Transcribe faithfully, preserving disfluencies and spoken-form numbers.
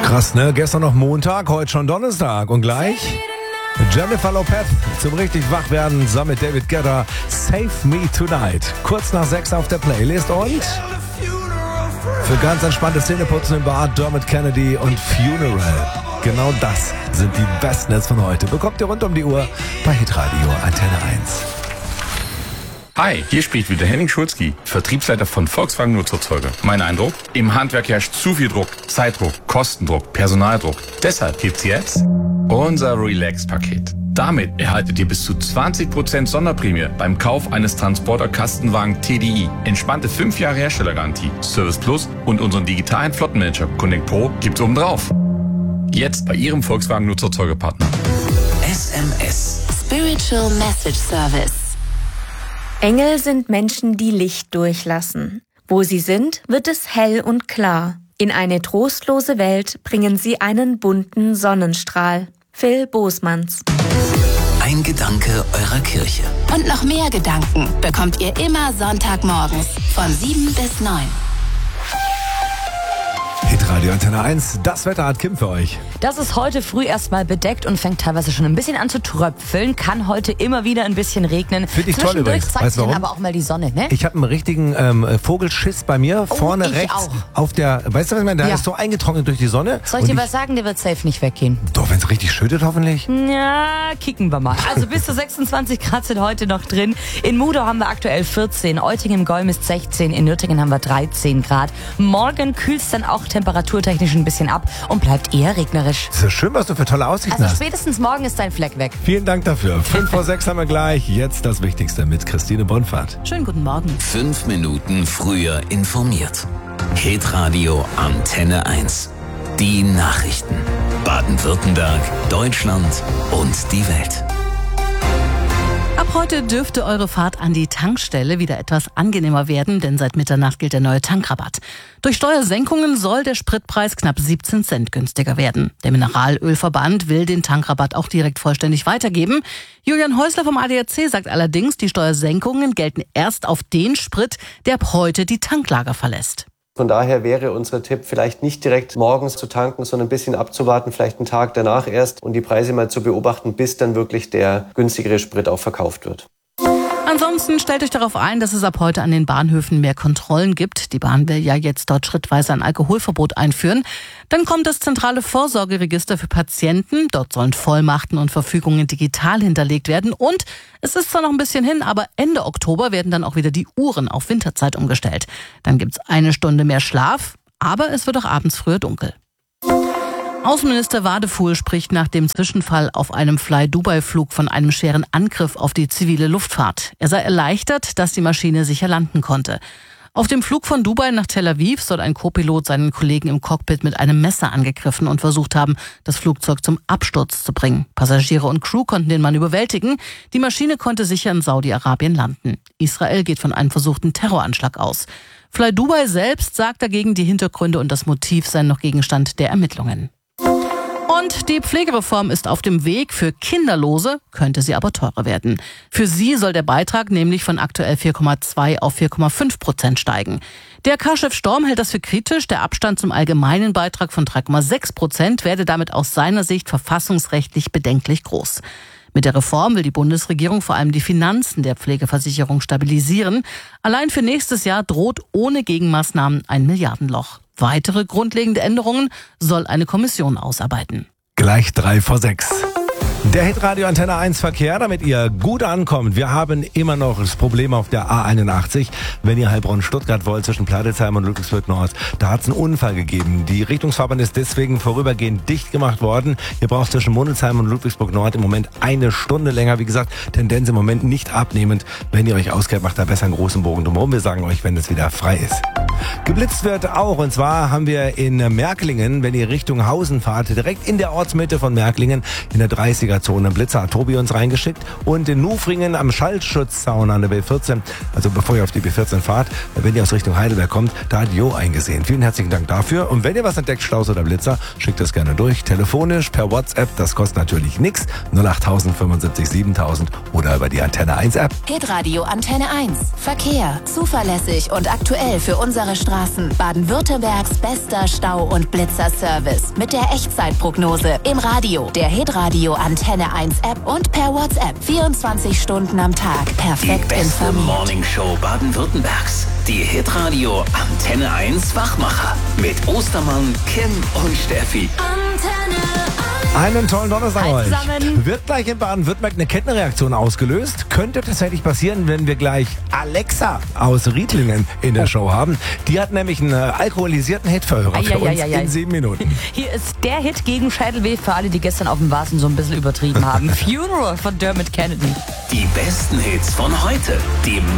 Krass, ne? Gestern noch Montag, heute schon Donnerstag. Und gleich Jennifer Lopez zum richtig Wachwerden zusammen mit David Guetta. Save Me Tonight. Kurz nach sechs auf der Playlist und für ganz entspannte Zähneputzen im Bad Dermot Kennedy und Funeral. Genau das sind die besten Hits von heute. Bekommt ihr rund um die Uhr bei Hitradio Antenne eins. Hi, hier spricht wieder Henning Schulzki, Vertriebsleiter von Volkswagen Nutzfahrzeuge. Mein Eindruck? Im Handwerk herrscht zu viel Druck, Zeitdruck, Kostendruck, Personaldruck. Deshalb gibt's jetzt unser Relax-Paket. Damit erhaltet ihr bis zu zwanzig Prozent Sonderprämie beim Kauf eines Transporter-Kastenwagen T D I. Entspannte fünf Jahre Herstellergarantie, Service Plus und unseren digitalen Flottenmanager Connect Pro gibt's obendrauf. Jetzt bei Ihrem Volkswagen Nutzfahrzeugepartner. S M S Spiritual Message Service. Engel sind Menschen, die Licht durchlassen. Wo sie sind, wird es hell und klar. In eine trostlose Welt bringen sie einen bunten Sonnenstrahl. Phil Bosmans. Ein Gedanke eurer Kirche. Und noch mehr Gedanken bekommt ihr immer Sonntagmorgens von sieben bis neun. Hitradio Antenne eins, das Wetter hat Kim für euch. Das ist heute früh erstmal bedeckt und fängt teilweise schon ein bisschen an zu tröpfeln. Kann heute immer wieder ein bisschen regnen. Finde ich toll übrigens. Zeigt weißt sich warum? dann aber auch mal die Sonne, ne? Ich habe einen richtigen ähm, Vogelschiss bei mir. Oh, vorne ich rechts auch. auf der, weißt du was ich meine? Da Ja. ist so eingetrocknet durch die Sonne. Soll ich Und dir was sagen? Der wird safe nicht weggehen. Doch, wenn es richtig schüttet hoffentlich. Ja, kicken wir mal. Also bis zu sechsundzwanzig Grad sind heute noch drin. In Mudau haben wir aktuell vierzehn, Eutingen im Golm ist sechzehn, in Nürtingen haben wir dreizehn Grad. Morgen kühlt es dann auch temperaturtechnisch ein bisschen ab und bleibt eher regnerisch. Das ist schön, was du für tolle Aussichten Also hast. spätestens morgen ist dein Fleck weg. Vielen Dank dafür. Fünf vor sechs haben wir gleich. Jetzt das Wichtigste mit Christine Bonfahrt. Schönen guten Morgen. Fünf Minuten früher informiert. Hitradio Antenne eins. Die Nachrichten. Baden-Württemberg, Deutschland und die Welt. Ab heute dürfte eure Fahrt an die Tankstelle wieder etwas angenehmer werden, denn seit Mitternacht gilt der neue Tankrabatt. Durch Steuersenkungen soll der Spritpreis knapp siebzehn Cent günstiger werden. Der Mineralölverband will den Tankrabatt auch direkt vollständig weitergeben. Julian Häusler vom A D A C sagt allerdings, die Steuersenkungen gelten erst auf den Sprit, der ab heute die Tanklager verlässt. Von daher wäre unser Tipp, vielleicht nicht direkt morgens zu tanken, sondern ein bisschen abzuwarten, vielleicht einen Tag danach erst und die Preise mal zu beobachten, bis dann wirklich der günstigere Sprit auch verkauft wird. Ansonsten stellt euch darauf ein, dass es ab heute an den Bahnhöfen mehr Kontrollen gibt. Die Bahn will ja jetzt dort schrittweise ein Alkoholverbot einführen. Dann kommt das zentrale Vorsorgeregister für Patienten. Dort sollen Vollmachten und Verfügungen digital hinterlegt werden. Und es ist zwar noch ein bisschen hin, aber Ende Oktober werden dann auch wieder die Uhren auf Winterzeit umgestellt. Dann gibt's eine Stunde mehr Schlaf, aber es wird auch abends früher dunkel. Außenminister Wadefuhl spricht nach dem Zwischenfall auf einem Fly-Dubai-Flug von einem schweren Angriff auf die zivile Luftfahrt. Er sei erleichtert, dass die Maschine sicher landen konnte. Auf dem Flug von Dubai nach Tel Aviv soll ein Co-Pilot seinen Kollegen im Cockpit mit einem Messer angegriffen und versucht haben, das Flugzeug zum Absturz zu bringen. Passagiere und Crew konnten den Mann überwältigen. Die Maschine konnte sicher in Saudi-Arabien landen. Israel geht von einem versuchten Terroranschlag aus. Fly Dubai selbst sagt dagegen, die Hintergründe und das Motiv seien noch Gegenstand der Ermittlungen. Und die Pflegereform ist auf dem Weg. Für Kinderlose könnte sie aber teurer werden. Für sie soll der Beitrag nämlich von aktuell vier Komma zwei auf vier Komma fünf Prozent steigen. D R K-Chef Storm hält das für kritisch. Der Abstand zum allgemeinen Beitrag von drei Komma sechs Prozent werde damit aus seiner Sicht verfassungsrechtlich bedenklich groß. Mit der Reform will die Bundesregierung vor allem die Finanzen der Pflegeversicherung stabilisieren. Allein für nächstes Jahr droht ohne Gegenmaßnahmen ein Milliardenloch. Weitere grundlegende Änderungen soll eine Kommission ausarbeiten. Gleich drei vor sechs. Der Hitradio Antenne eins Verkehr, damit ihr gut ankommt. Wir haben immer noch das Problem auf der A einundachtzig, wenn ihr Heilbronn-Stuttgart wollt, zwischen Plattelsheim und Ludwigsburg Nord. Da hat es einen Unfall gegeben. Die Richtungsfahrbahn ist deswegen vorübergehend dicht gemacht worden. Ihr braucht zwischen Mundelsheim und Ludwigsburg Nord im Moment eine Stunde länger. Wie gesagt, Tendenz im Moment nicht abnehmend. Wenn ihr euch auskennt, macht da besser einen großen Bogen drumherum. Wir sagen euch, wenn es wieder frei ist. Geblitzt wird auch, und zwar haben wir in Märklingen, wenn ihr Richtung Hausen fahrt, direkt in der Ortsmitte von Märklingen, in der dreißiger-Zone, Blitzer hat Tobi uns reingeschickt, und in Nufringen am Schallschutzzaun an der B vierzehn, also bevor ihr auf die B vierzehn fahrt, wenn ihr aus Richtung Heidelberg kommt, da hat Jo eingesehen. Vielen herzlichen Dank dafür, und wenn ihr was entdeckt, Staus oder Blitzer, schickt es gerne durch, telefonisch, per WhatsApp, das kostet natürlich nichts, null acht tausend fünfundsiebzig siebentausend oder über die Antenne eins App. Hitradio Antenne eins. Verkehr. Zuverlässig und aktuell für unsere unfahrbare Straßen, Baden-Württembergs bester Stau- und Blitzerservice mit der Echtzeitprognose im Radio, der Hitradio Antenne eins App und per WhatsApp vierundzwanzig Stunden am Tag. Perfekt Die beste informiert. Morningshow Baden-Württembergs. Die Hitradio Antenne eins Wachmacher. Mit Ostermann, Kim und Steffi. Einen tollen Donnerstag Hi euch. zusammen. Wird gleich in Baden-Württemberg eine Kettenreaktion ausgelöst? Könnte tatsächlich passieren, wenn wir gleich Alexa aus Rietlingen in der Show haben. Die hat nämlich einen äh, alkoholisierten Hitverhörer für uns Eieieiei. in sieben Minuten. Hier ist der Hit gegen Schädelweh für alle, die gestern auf dem Vasen so ein bisschen übertrieben haben. Funeral von Dermot Kennedy. Die besten Hits von heute. Die